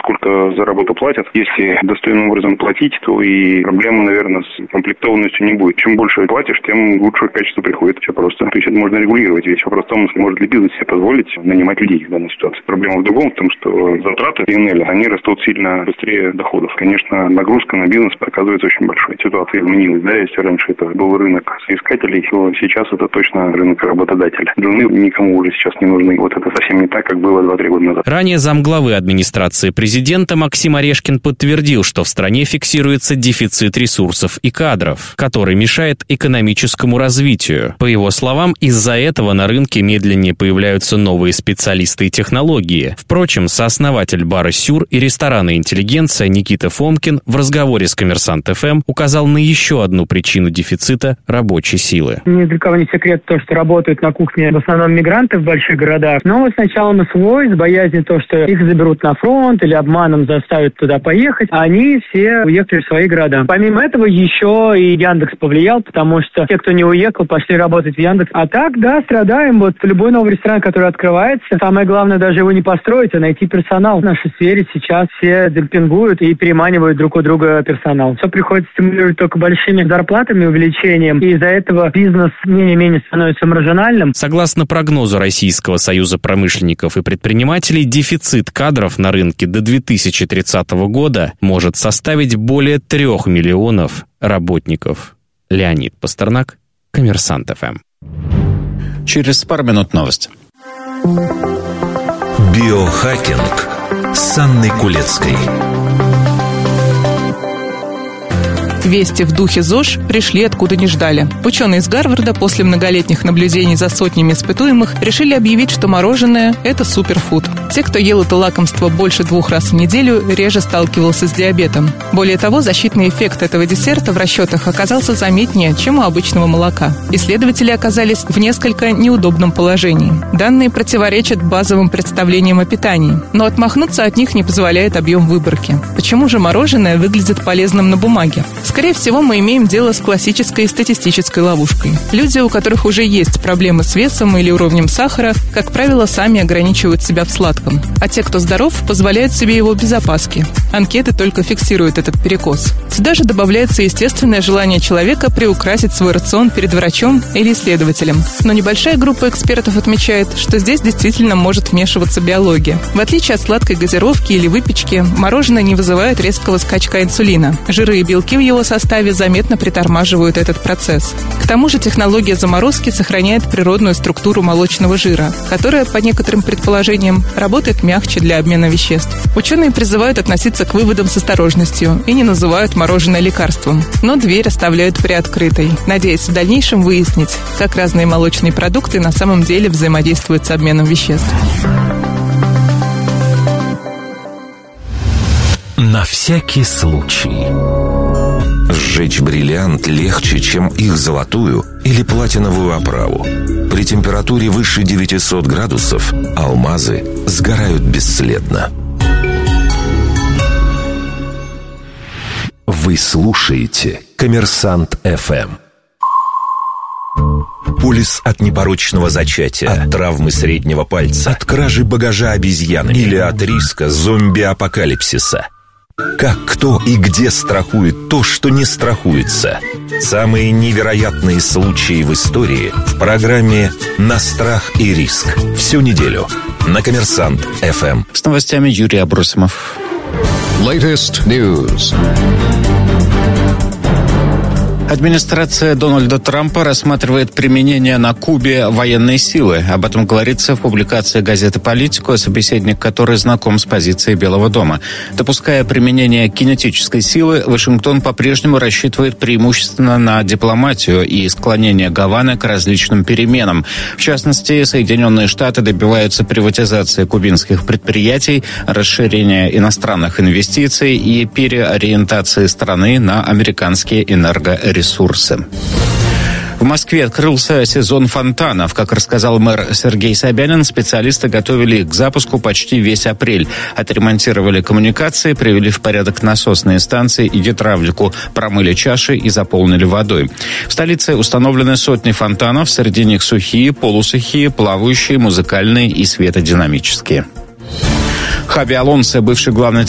сколько за работу платят. Если достойным образом платить, то и проблемы, наверное, с комплектованностью не будет. Чем больше платишь, тем лучшее качество приходит. Все просто. То есть это можно регулировать. Весь вопрос в том, может ли бизнес себе позволить нанимать людей в данной ситуации. Проблема в другом, в том, что затраты ИНЛ, они растут сильно быстрее доходов. Конечно, нагрузка на бизнес оказывается очень большой. Ситуация изменилась, да, если раньше это был рынок соискателей, то сейчас это точно рынок работодателей. Жены никому уже сейчас не нужны. Вот это совсем не так, как было 2-3 года назад. Ранее замглавы администрации президента Максим Орешкин подтвердил, что в стране фиксируется дефицит ресурсов и кадров, который мешает экономическому развитию. По его словам, из-за этого на рынке медленнее появляются новые специалисты и технологии. Впрочем, сооснователь бара «Сюр» и ресторана «Интеллигенция» Никита Фомкин в разговоре с «Коммерсант ФМ» указал на еще одну причину дефицита рабочей силы. Ни для кого не секрет то, что работают на кухне в основном мигранты в больших городах. Но вот сначала СВО, из боязни то, что их заберут на фронт или обманом заставят туда поехать, они все уехали в свои города. Помимо этого еще и Яндекс повлиял, потому что те, кто не уехал, пошли работать в Яндекс. А так, да, страдаем. Вот любой новый ресторан, который открывается, самое главное даже его не построить, а найти персонал. В нашей сфере сейчас все демпингуют и переманивают друг у друга персонал. Все приходится стимулировать только большими зарплатами, увеличением, и из-за этого бизнес менее-менее становится маржинальным. Согласно прогнозу Российского союза промышленников и предпринимателей, дефицит кадров на рынке до 2030 года может составить более 3 миллионов работников. Леонид Пастернак, «Коммерсант ФМ». Через пару минут новости. Биохакинг с Анной Кулецкой. Вести в духе ЗОЖ пришли откуда не ждали. Ученые из Гарварда после многолетних наблюдений за сотнями испытуемых решили объявить, что мороженое – это суперфуд. Те, кто ел это лакомство больше 2 раз в неделю, реже сталкивался с диабетом. Более того, защитный эффект этого десерта в расчетах оказался заметнее, чем у обычного молока. Исследователи оказались в несколько неудобном положении. Данные противоречат базовым представлениям о питании, но отмахнуться от них не позволяет объем выборки. Почему же мороженое выглядит полезным на бумаге? Скорее всего, мы имеем дело с классической статистической ловушкой. Люди, у которых уже есть проблемы с весом или уровнем сахара, как правило, сами ограничивают себя в сладком. А те, кто здоров, позволяют себе его без опаски. Анкеты только фиксируют этот перекос. Сюда же добавляется естественное желание человека приукрасить свой рацион перед врачом или исследователем. Но небольшая группа экспертов отмечает, что здесь действительно может вмешиваться биология. В отличие от сладкой газировки или выпечки, мороженое не вызывает резкого скачка инсулина. Жиры и белки в его составе заметно притормаживают этот процесс. К тому же технология заморозки сохраняет природную структуру молочного жира, которая, по некоторым предположениям, работает мягче для обмена веществ. Ученые призывают относиться к выводам с осторожностью и не называют мороженое лекарством, но дверь оставляют приоткрытой, надеясь в дальнейшем выяснить, как разные молочные продукты на самом деле взаимодействуют с обменом веществ. На всякий случай. Сжечь бриллиант легче, чем их золотую или платиновую оправу. При температуре выше 900 градусов алмазы сгорают бесследно. Вы слушаете «Коммерсант ФМ». Полис от непорочного зачатия, от травмы среднего пальца, от кражи багажа обезьяны или от риска зомби-апокалипсиса. Как, кто и где страхует то, что не страхуется? Самые невероятные случаи в истории в программе «На страх и риск». Всю неделю на «Коммерсант ФМ». С новостями Юрий Абросимов. Latest News. Администрация Дональда Трампа рассматривает применение на Кубе военной силы. Об этом говорится в публикации газеты «Политико», собеседник которой знаком с позицией Белого дома. Допуская применение кинетической силы, Вашингтон по-прежнему рассчитывает преимущественно на дипломатию и склонение Гаваны к различным переменам. В частности, Соединенные Штаты добиваются приватизации кубинских предприятий, расширения иностранных инвестиций и переориентации страны на американские энергоресурсы. В Москве открылся сезон фонтанов. Как рассказал мэр Сергей Собянин, специалисты готовили их к запуску почти весь апрель. Отремонтировали коммуникации, привели в порядок насосные станции и гидравлику, промыли чаши и заполнили водой. В столице установлены сотни фонтанов, среди них сухие, полусухие, плавающие, музыкальные и светодинамические. Хави Алонсо, бывший главный